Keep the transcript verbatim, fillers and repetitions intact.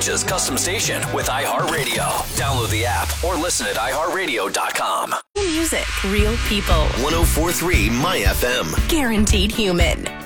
Alicia's custom station with iHeartRadio. Download the app or listen at i heart radio dot com. Music, real people. one oh four point three My F M. Guaranteed human.